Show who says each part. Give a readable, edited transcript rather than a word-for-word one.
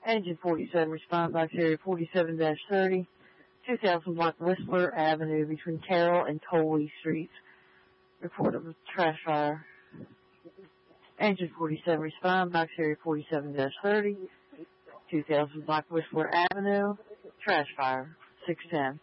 Speaker 1: Engine 47, respond box area 47-30, 2000 block Whistler Avenue between Carroll and Coley Streets. Report of a trash fire. Engine 47, respond box area 47-30, 2000 block Whistler Avenue, trash fire, 610.